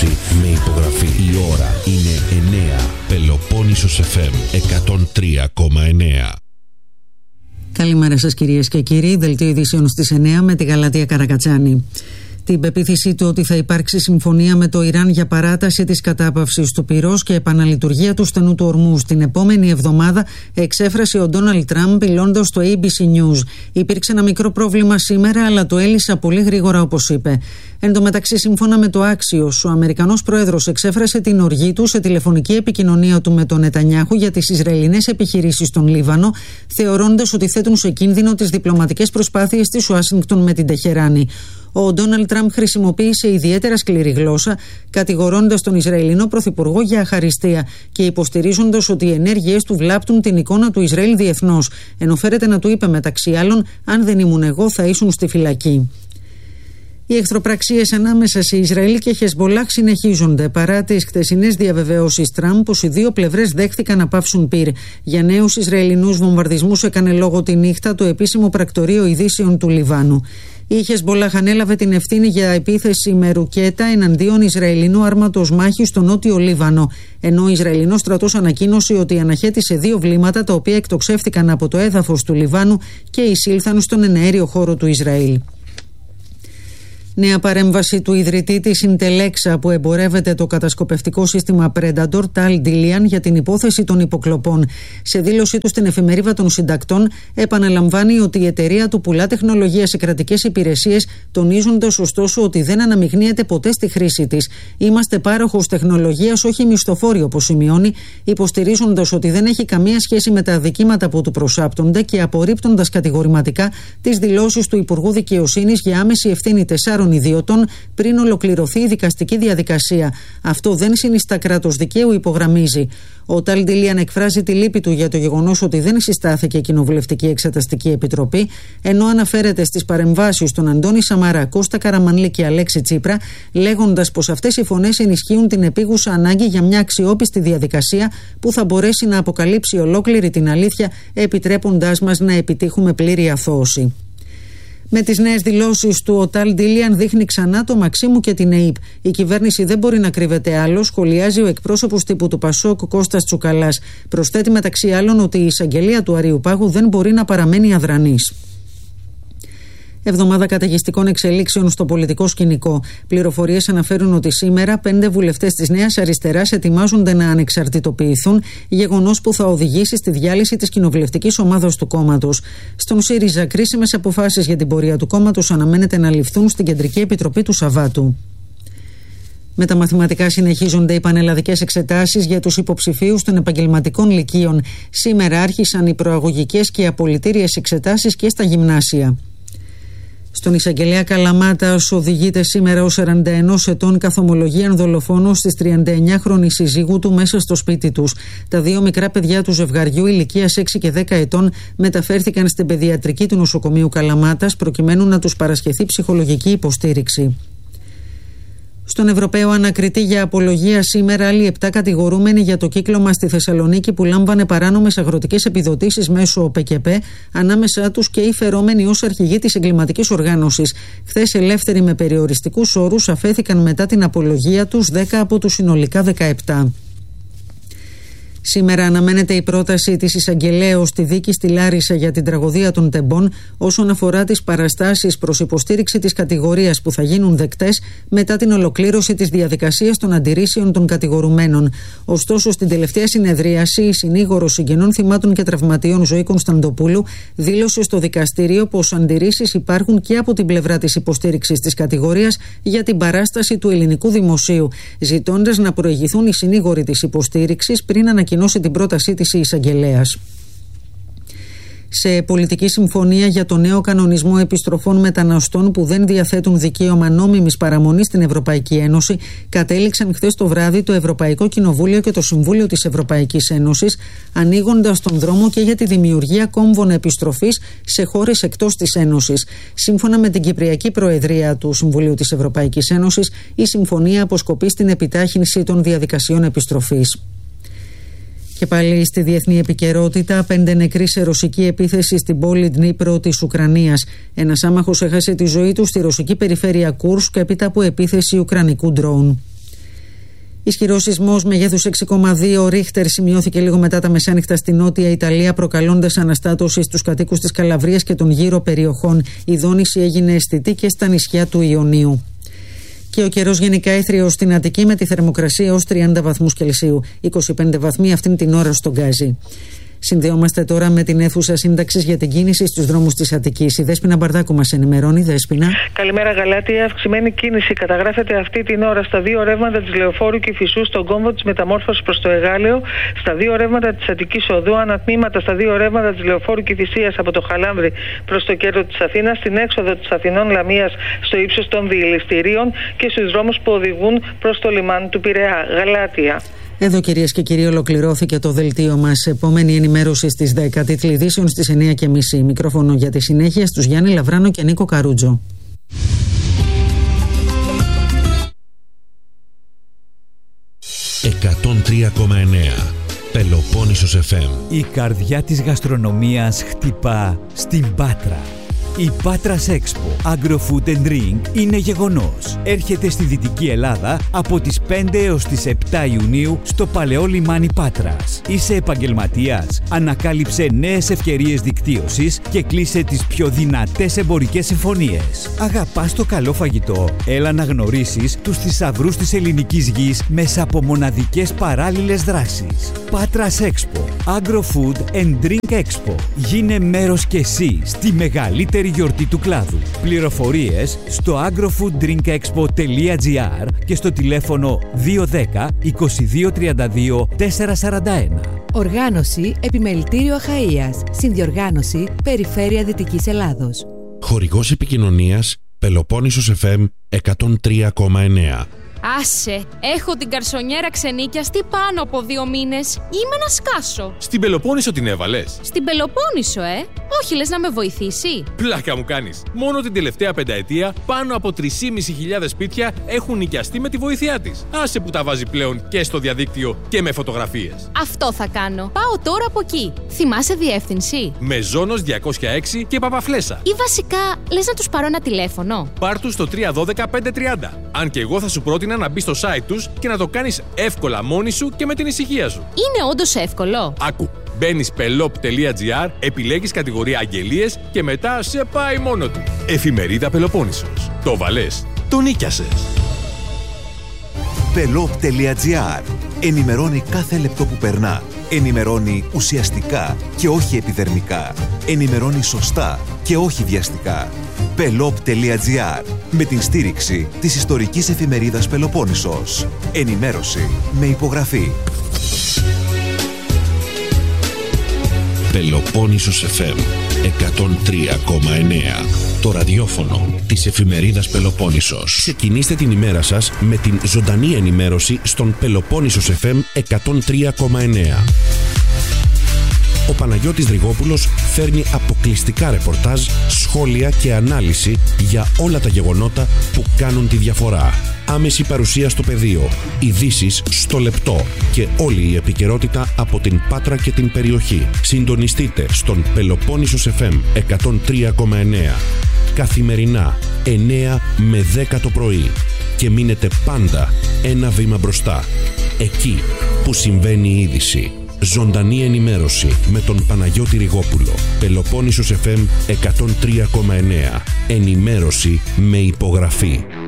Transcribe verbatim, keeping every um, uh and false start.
ενημέρωση με υπογραφή. Η ώρα είναι εννέα. Πελοπόννησος εφ εμ εκατόν τρία κόμμα εννέα. Καλημέρα σας κυρίες και κύριοι. Δελτίο ειδήσεων στις εννέα με τη Γαλατεία Καρακατσάνη. Την πεποίθησή του ότι θα υπάρξει συμφωνία με το Ιράν για παράταση της κατάπαυσης του πυρός και επαναλειτουργία του στενού του Ορμούζ την επόμενη εβδομάδα εξέφρασε ο Ντόναλντ Τραμπ μιλώντας στο έι μπι σι News. Υπήρξε ένα μικρό πρόβλημα σήμερα, αλλά το έλυσα πολύ γρήγορα, όπως είπε. Εν τω μεταξύ, σύμφωνα με το Axios, ο Αμερικανός πρόεδρος εξέφρασε την οργή του σε τηλεφωνική επικοινωνία του με τον Νετανιάχου για τις Ισραηλινές επιχειρήσεις στον Λίβανο, θεωρώντας ότι θέτουν σε κίνδυνο τις διπλωματικές προσπάθειες της Ουάσιγκτον με την Τεχεράνη. Ο Ντόναλντ Τραμπ χρησιμοποίησε ιδιαίτερα σκληρή γλώσσα, κατηγορώντας τον Ισραηλινό Πρωθυπουργό για αχαριστία και υποστηρίζοντας ότι οι ενέργειές του βλάπτουν την εικόνα του Ισραήλ διεθνώς, ενώ φέρεται να του είπε μεταξύ άλλων: «Αν δεν ήμουν εγώ, θα ήσουν στη φυλακή». Οι εχθροπραξίες ανάμεσα σε Ισραήλ και Χεσμπολάχ συνεχίζονται παρά τις χτεσινές διαβεβαιώσεις Τραμπ πως οι δύο πλευρές δέχθηκαν να πάυσουν πυρ. Για νέους Ισραηλινούς βομβαρδισμούς έκανε λόγο τη νύχτα το επίσημο πρακτορείο ειδήσεων του Λιβάνου. Η Χεσμπολάχ ανέλαβε την ευθύνη για επίθεση με ρουκέτα εναντίον Ισραηλινού άρματος μάχης στο νότιο Λίβανο, ενώ ο Ισραηλινός στρατός ανακοίνωσε ότι αναχέτησε δύο βλήματα τα οποία εκτοξεύτηκαν από το έδαφος του Λιβάνου και εισήλθαν στον εναέριο χώρο του Ισραήλ. Νέα παρέμβαση του ιδρυτή της Intelexa που εμπορεύεται το κατασκοπευτικό σύστημα Predator, Tal Dilian, για την υπόθεση των υποκλοπών. Σε δήλωσή του στην εφημερίδα των συντακτών, επαναλαμβάνει ότι η εταιρεία του πουλά τεχνολογία σε κρατικές υπηρεσίες, τονίζοντας ωστόσο ότι δεν αναμειγνύεται ποτέ στη χρήση της. «Είμαστε πάροχος τεχνολογίας, όχι μισθοφόροι», όπως σημειώνει, υποστηρίζοντας ότι δεν έχει καμία σχέση με τα αδικήματα που του προσάπτονται και απορρίπτοντας κατηγορηματικά τις δηλώσεις του Υπουργού Δικαιοσύνης για άμεση ευθύνη τεσσάρων ιδιωτών πριν ολοκληρωθεί η δικαστική διαδικασία. Αυτό δεν συνιστά κράτος δικαίου, υπογραμμίζει. Ο Ταλ Ντιλίαν εκφράζει τη λύπη του για το γεγονός ότι δεν συστάθηκε κοινοβουλευτική εξεταστική επιτροπή, ενώ αναφέρεται στις παρεμβάσεις των Αντώνη Σαμαρά, Κώστα Καραμανλή και Αλέξη Τσίπρα, λέγοντας πως αυτές οι φωνές ενισχύουν την επίγουσα ανάγκη για μια αξιόπιστη διαδικασία που θα μπορέσει να αποκαλύψει ολόκληρη την αλήθεια, επιτρέποντάς μας να επιτύχουμε πλήρη αθώωση. Με τις νέες δηλώσεις του, ο Ταλ Ντιλίαν δείχνει ξανά το Μαξίμου και την ΕΥΠ. Η κυβέρνηση δεν μπορεί να κρύβεται άλλο, σχολιάζει ο εκπρόσωπος τύπου του Πασόκ, Κώστας Τσουκαλάς. Προσθέτει μεταξύ άλλων ότι η εισαγγελία του Αριουπάγου δεν μπορεί να παραμένει αδρανής. Εβδομάδα καταιγιστικών εξελίξεων στο πολιτικό σκηνικό. Πληροφορίες αναφέρουν ότι σήμερα πέντε βουλευτές της Νέας Αριστεράς ετοιμάζονται να ανεξαρτητοποιηθούν, γεγονός που θα οδηγήσει στη διάλυση της κοινοβουλευτικής ομάδας του κόμματος. Στον ΣΥΡΙΖΑ, κρίσιμες αποφάσεις για την πορεία του κόμματος αναμένεται να ληφθούν στην Κεντρική Επιτροπή του Σαββάτου. Με τα μαθηματικά συνεχίζονται οι πανελλαδικές εξετάσεις για τους υποψηφίους των επαγγελματικών λυκείων. Σήμερα άρχισαν οι προαγωγικές και απολυτήριες εξετάσεις και στα γυμνάσια. Στον εισαγγελέα Καλαμάτας οδηγείται σήμερα ο σαράντα ενός ετών καθομολογίαν δολοφόνος της τριανταεννιάχρονη σύζυγού του μέσα στο σπίτι τους. Τα δύο μικρά παιδιά του ζευγαριού ηλικίας έξι και δέκα ετών μεταφέρθηκαν στην παιδιατρική του νοσοκομείου Καλαμάτας προκειμένου να τους παρασχεθεί ψυχολογική υποστήριξη. Στον Ευρωπαίο Ανακριτή για απολογία σήμερα άλλοι επτά κατηγορούμενοι για το κύκλωμα στη Θεσσαλονίκη που λάμβανε παράνομες αγροτικές επιδοτήσεις μέσω ΠΚΠ, ανάμεσά τους και οι φερόμενοι ως αρχηγοί της εγκληματικής οργάνωσης. Χθες ελεύθεροι με περιοριστικούς όρους αφέθηκαν μετά την απολογία τους δέκα από τους συνολικά δεκαεπτά. Σήμερα αναμένεται η πρόταση της εισαγγελέως στη δίκη στη Λάρισα για την τραγωδία των Τεμπών όσον αφορά τις παραστάσεις προς υποστήριξη της κατηγορίας που θα γίνουν δεκτές μετά την ολοκλήρωση της διαδικασίας των αντιρρήσεων των κατηγορουμένων. Ωστόσο, στην τελευταία συνεδρίαση, η συνήγορος συγγενών θυμάτων και τραυματιών Ζωή Κωνσταντοπούλου δήλωσε στο δικαστήριο πως αντιρρήσεις υπάρχουν και από την πλευρά της υποστήριξης της κατηγορίας για την παράσταση του ελληνικού δημοσίου, ζητώντας να προηγηθούν οι συνήγοροι της υποστήριξης πριν ανακοινώσουν την πρότασή της η εισαγγελέας. Σε πολιτική συμφωνία για το νέο κανονισμό επιστροφών μεταναστών που δεν διαθέτουν δικαίωμα νόμιμης παραμονής στην Ευρωπαϊκή Ένωση, κατέληξαν χθες το βράδυ το Ευρωπαϊκό Κοινοβούλιο και το Συμβούλιο της Ευρωπαϊκής Ένωσης, ανοίγοντας τον δρόμο και για τη δημιουργία κόμβων επιστροφής σε χώρες εκτός της Ένωσης. Σύμφωνα με την Κυπριακή Προεδρία του Συμβουλίου της Ευρωπαϊκής Ένωσης, η συμφωνία αποσκοπεί στην επιτάχυνση των διαδικασιών επιστροφής. Και πάλι στη διεθνή επικαιρότητα, πέντε νεκροί σε ρωσική επίθεση στην πόλη Ντνίπρο της Ουκρανίας. Ένας άμαχος έχασε τη ζωή του στη ρωσική περιφέρεια Κούρσκ έπειτα από επίθεση ουκρανικού ντρόουν. Ισχυρός σεισμός μεγέθους έξι κόμμα δύο Ρίχτερ σημειώθηκε λίγο μετά τα μεσάνυχτα στη Νότια Ιταλία, προκαλώντας αναστάτωση στους κατοίκους της Καλαβρίας και των γύρω περιοχών. Η δόνηση έγινε αισθητή και στα νησιά του Ιωνίου. Και ο καιρός γενικά έθριος στην Αττική με τη θερμοκρασία ως τριάντα βαθμούς Κελσίου, είκοσι πέντε βαθμοί αυτήν την ώρα στον Γκάζι. Συνδεόμαστε τώρα με την αίθουσα σύνταξης για την κίνηση στους δρόμους της Αττικής. Η Δέσποινα Μπαρδάκου μας ενημερώνει. Δέσποινα. Καλημέρα, Γαλάτια. Αυξημένη κίνηση καταγράφεται αυτή την ώρα στα δύο ρεύματα της Λεωφόρου Κηφισού στον κόμβο της μεταμόρφωσης προς το Εγάλεο, στα δύο ρεύματα της Αττικής Οδού, ανατμήματα στα δύο ρεύματα της Λεωφόρου Κηφισίας από το Χαλάνδρι προς το κέντρο της Αθήνας, στην έξοδο της Αθηνών Λαμίας στο ύψος των διελιστηρίων και στους δρόμους που οδηγούν προς το λιμάνι του Πειραιά. Γαλάτια. Εδώ, κυρίες και κύριοι, ολοκληρώθηκε το δελτίο μας. Επόμενη ενημέρωση στις δέκα. Τίτλοι ειδήσεων στις εννιά και μισή. Μικρόφωνο για τη συνέχεια στους Γιάννη Λαβράνο και Νίκο Καρούτζο. εκατόν τρία κόμμα εννέα Πελοπόννησος εφ εμ. Η καρδιά της γαστρονομίας χτυπά στην Πάτρα. Η Patras Expo Agro-Food and Drink είναι γεγονός. Έρχεται στη Δυτική Ελλάδα από τις πέντε έως τις επτά Ιουνίου στο Παλαιό Λιμάνι Πάτρας. Είσαι επαγγελματίας? Ανακάλυψε νέες ευκαιρίες δικτύωσης και κλείσε τις πιο δυνατές εμπορικές συμφωνίες. Αγαπάς το καλό φαγητό? Έλα να γνωρίσεις τους θησαυρούς της ελληνικής γης μέσα από μοναδικές παράλληλες δράσεις. Patras Expo Agro-Food and Drink Expo. Γίνε μέρος κι εσύ στη μεγαλύτερη γιορτή του κλάδου. Πληροφορίες στο agrofooddrinkexpo τελεία gr και στο τηλέφωνο δύο ένα μηδέν είκοσι δύο τριάντα δύο τετρακόσια σαράντα ένα. Οργάνωση Επιμελητήριο Αχαΐας. Συνδιοργάνωση Περιφέρεια Δυτικής Ελλάδος. Χορηγός επικοινωνίας Πελοπόννησος εφ εμ εκατόν τρία κόμμα εννέα. Άσε, έχω την καρσονιέρα ξενίκιαστη πάνω από δύο μήνες. Είμαι να σκάσω. Στην Πελοπόννησο την έβαλες? Στην Πελοπόννησο, ε. Όχι, λες να με βοηθήσει? Πλάκα μου κάνεις. Μόνο την τελευταία πενταετία πάνω από τρεις χιλιάδες πεντακόσια σπίτια έχουν νοικιαστεί με τη βοήθειά της. Άσε που τα βάζει πλέον και στο διαδίκτυο και με φωτογραφίες. Αυτό θα κάνω. Πάω τώρα από εκεί. Θυμάσαι διεύθυνση? Μεζόνος διακόσια έξι και Παπαφλέσσα. Ή βασικά, λες να τους πάρω ένα τηλέφωνο? Πάρ' τους στο τρία ένα δύο πέντε τριάντα. Αν και εγώ θα σου πρότεινα να μπει στο site τους και να το κάνεις εύκολα μόνη σου και με την ησυχία σου. Είναι όντως εύκολο? Άκου. Μπαίνεις πελόπ τελεία gr, επιλέγεις κατηγορία αγγελίες και μετά σε πάει μόνο του. Εφημερίδα Πελοπόννησος. Το βαλές. Το νίκιασες. πελόπ τελεία gr. Ενημερώνει κάθε λεπτό που περνά. Ενημερώνει ουσιαστικά και όχι επιδερμικά. Ενημερώνει σωστά και όχι βιαστικά. πελόπ τελεία gr. Με την στήριξη της ιστορικής εφημερίδας Πελοπόννησος. Ενημέρωση με υπογραφή. Πελοπόννησος εφ εμ εκατόν τρία κόμμα εννέα. Το ραδιόφωνο της εφημερίδας Πελοπόννησος. Ξεκινήστε την ημέρα σας με την ζωντανή ενημέρωση στον Πελοπόννησος εφ εμ εκατόν τρία κόμμα εννέα. Ο Παναγιώτης Δρυγόπουλος φέρνει αποκλειστικά ρεπορτάζ, σχόλια και ανάλυση για όλα τα γεγονότα που κάνουν τη διαφορά. Άμεση παρουσία στο πεδίο, ειδήσεις στο λεπτό και όλη η επικαιρότητα από την Πάτρα και την περιοχή. Συντονιστείτε στον Πελοπόννησος εφ εμ εκατόν τρία κόμμα εννέα. Καθημερινά εννέα με δέκα το πρωί και μείνετε πάντα ένα βήμα μπροστά. Εκεί που συμβαίνει η είδηση. Ζωντανή ενημέρωση με τον Παναγιώτη Ριγόπουλο. Πελοπόννησος εφ εμ εκατόν τρία κόμμα εννέα. Ενημέρωση με υπογραφή.